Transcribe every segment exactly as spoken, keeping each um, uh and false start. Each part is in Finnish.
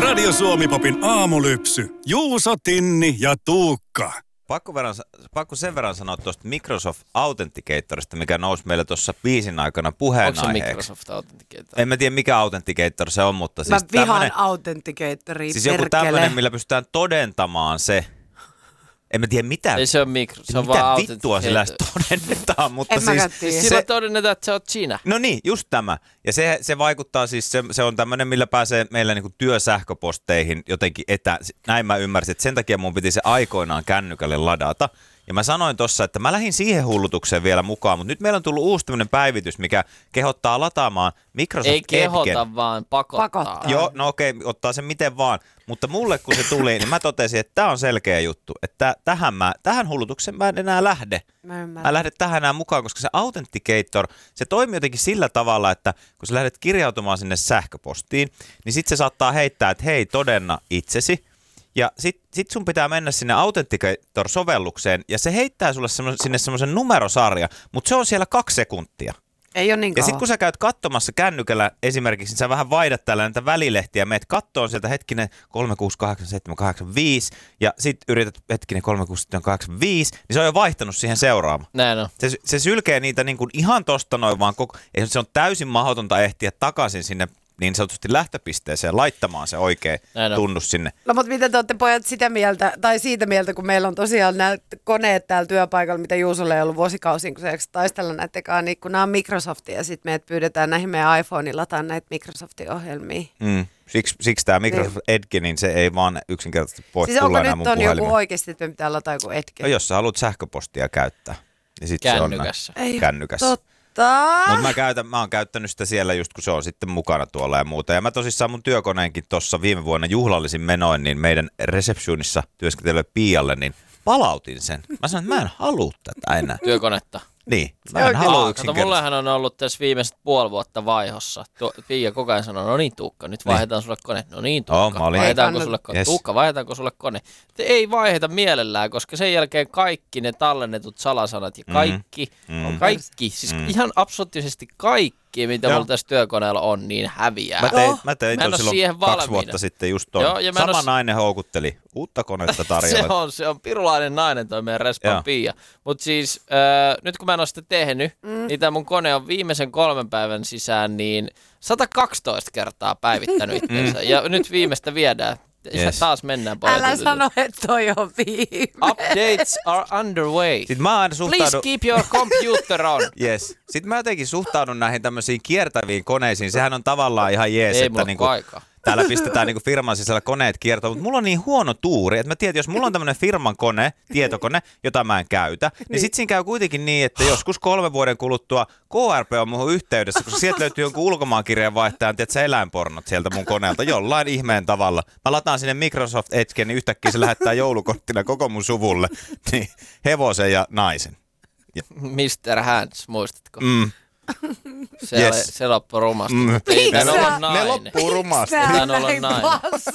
Radio Suomi Popin aamulypsy. Juuso, Tinni ja Tuukka. Pakko, verran, pakko sen verran sanoa tuosta Microsoft Authenticatorista, mikä nousi meille tuossa biisin aikana puheenaiheeksi. Onko se Microsoft Authenticator? En mä tiedä mikä Authenticator se on, mutta mä siis vihaan Authenticatoria, siis joku tämmöinen, millä pystytään todentamaan se. En mä tiedä mitä. Ei se on mikro, se on mitä vaan vittua sillä todennetaan, mutta en siis... siis sillä todennetaan, että sä oot sinä. No niin, just tämä. Ja se, se vaikuttaa siis, se, se on tämmöinen, millä pääsee meillä niinku työsähköposteihin jotenkin etä. Näin mä ymmärsin, että sen takia mun piti se aikoinaan kännykälle ladata. Ja mä sanoin tossa, että mä lähdin siihen hullutukseen vielä mukaan, mutta nyt meillä on tullut uusi tämmöinen päivitys, mikä kehottaa lataamaan Microsoft Ei kehota, Edgen. vaan pakottaa. Pakottaa. Joo, no okei, ottaa sen miten vaan. Mutta mulle kun se tuli, niin mä totesin, että tää on selkeä juttu. Että tähän, mä, tähän hullutukseen mä en enää lähde. Mä, mä en lähde tähän enää mukaan, koska se Authenticator, se toimii jotenkin sillä tavalla, että kun sä lähdet kirjautumaan sinne sähköpostiin, niin sit se saattaa heittää, että hei, todenna itsesi. Ja sit, sit sun pitää mennä sinne Authenticator-sovellukseen, ja se heittää sulle semmo, sinne semmoisen numerosarja, mutta se on siellä kaksi sekuntia. Ei ole niin kauan. Ja sit kun sä käyt katsomassa kännykällä esimerkiksi, niin sä vähän vaihdat täällä näitä välilehtiä, meet kattoon sieltä hetkinen kolme kuusi kahdeksan seitsemän kahdeksan viisi, ja sit yrität hetkinen kolme kuusi seitsemän kahdeksan viisi, niin se on jo vaihtanut siihen seuraamaan. Näin on. Se, se sylkee niitä niin kuin ihan tosta noin vaan, koko, se on täysin mahdotonta ehtiä takaisin sinne niin sanotusti lähtöpisteeseen laittamaan se oikea tunnus sinne. No mutta miten te olette pojat sitä mieltä, tai siitä mieltä, kun meillä on tosiaan nämä koneet täällä työpaikalla, mitä Juusolle ei ollut vuosikausiin, kun se eikö taistella näittekaan, niin kun nämä on Microsoftia ja sitten meidät pyydetään näihin meidän iPhoneiin lataan näitä Microsoftin ohjelmia. Mm. Siksi, siksi tämä Microsoft niin. Edge, niin se ei vaan yksinkertaisesti voi siis tulla enää mun puhelimeen. Siis onko nyt on joku oikeasti, että me pitää lataa joku Edge? No jos sä haluat sähköpostia käyttää. Niin sit kännykässä. Se on ei kännykässä. Totta. Mutta mä, käytän, mä oon käyttänyt sitä siellä just kun se on sitten mukana tuolla ja muuta. Ja mä tosissaan mun työkoneenkin tuossa viime vuonna juhlallisin menoin, niin meidän receptionissa työskentelylle Pialle, niin palautin sen. Mä sanoin, että mä en halua tätä enää. Työkonetta. Niin, mä en halua yksinkertaisesti. Mullehan on ollut tässä viimeiset puoli vuotta vaihossa. Pia koko ajan sanoo, no niin Tuukka, nyt vaihdetaan niin. sulle kone. No niin Tuukka, oh, vaihdetaanko sulle kone? Yes. Tuukka, vaihdetaanko sulle kone? Te ei vaihdeta mielellään, koska sen jälkeen kaikki ne tallennetut salasanat ja kaikki, mm. kaikki, siis mm. ihan absoluuttisesti kaikki, mitä mulla tässä työkoneella on, niin häviää. Mä tein, mä tein mä silloin kaksi vuotta sitten just ton. Joo, Sama os... nainen houkutteli uutta konetta tarjolla. se on, se on pirulainen nainen toi meidän respan Pia. Mutta siis äh, nyt kun mä en ole sitä tehnyt, mm. niin tää mun kone on viimeisen kolmen päivän sisään niin sata kaksitoista kertaa päivittänyt itsensä. Ja nyt viimeistä viedään. Yes. Taas mennään pojat. Älä sano, että toi on viime. Updates are underway. Sitten mä aina suhtaudun... Please keep your computer on. Yes. Sitten mä jotenkin suhtaudun näihin tämmöisiin kiertäviin koneisiin. Sehän on tavallaan ihan jees, ei että niinku, täällä pistetään niinku firman sisällä koneet kiertämään. Mutta mulla on niin huono tuuri, että mä tiedän, että jos mulla on tämmöinen firman kone, tietokone, jota mä en käytä, niin, niin sit siinä käy kuitenkin niin, että joskus kolmen vuoden kuluttua K R P on muuhun yhteydessä, koska sieltä löytyy jonkun ulkomaankirjeenvaihtajan, tiedätkö, eläinpornot sieltä mun koneelta jollain ihmeen tavalla. Mä lataan sinne Microsoft Edgen, niin yhtäkkiä se lähettää joulukorttina koko mun suvulle niin hevosen ja naisen. Ja. mister Hands, muistatko? Mm. Se, yes. se loppui rumasti, mm. mutta ei tämän olla nainen. Ne loppuu rumasti. Ei tämän olla nainen.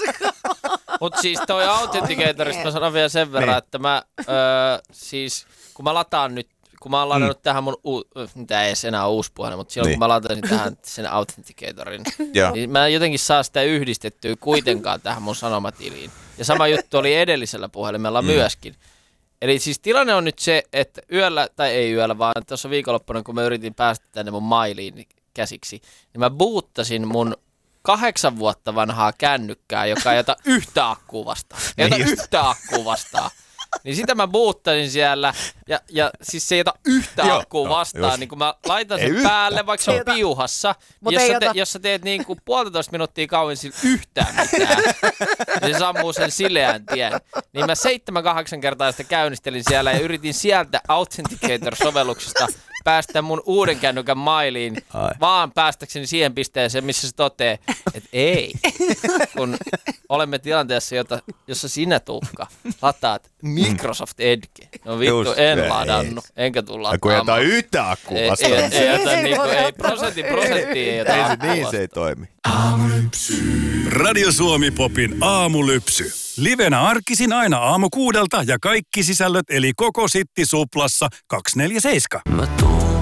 Mutta siis toi Authenticatorista mä sanon vielä sen verran, niin. että mä öö, siis kun mä lataan nyt, kun mä oon ladannut mm. tähän mun, uu, mitä ei edes enää uusi puhelin, mutta silloin niin. kun mä latasin tähän sen Authenticatorin, niin mä jotenkin saa sitä yhdistettyä kuitenkaan tähän mun sanomatiliin. Ja sama juttu oli edellisellä puhelimella mm. myöskin. Eli siis tilanne on nyt se, että yöllä, tai ei yöllä, vaan tuossa viikonloppuna, kun mä yritin päästä tänne mun mailiin käsiksi, niin mä boottasin mun kahdeksan vuotta vanhaa kännykkää, joka ei ota yhtä akkua vastaan. Ei ota yhtä akkua vastaan. Niin sitä mä boottasin siellä, ja, ja siis se ei ota yhtä akkua vastaan, no, niin kun mä laitan sen ei päälle, yhtä. Vaikka se on piuhassa, jos sä, te, jos sä teet niin kuin puolitoista minuuttia kauan sillä yhtään mitään, niin se sammuu sen sileän tien. Niin mä seitsemän, kahdeksan kertaa sitä käynnistelin siellä ja yritin sieltä Authenticator-sovelluksesta päästä mun uuden kännykän mailiin, Ai. vaan päästäkseni siihen pisteeseen, missä se toteaa, että ei. Kun olemme tilanteessa, jota, jossa sinä, Tuukka, lataat Microsoft Edge. No vittu, Just, en ladannut, enkä tulla lataamaan. Kun ei ota yhtä akkua vastaan. Ei, ei, ei, ei, niinku, ei prosentti prosenttia ei ota akkua vastaan. Niin se ei toimi. Aamulypsy. Radio Suomi Popin aamulypsy. Livenä arkisin aina aamu kuudelta ja kaikki sisällöt eli koko Sitti Suplassa kaksikymmentäneljä seitsemän.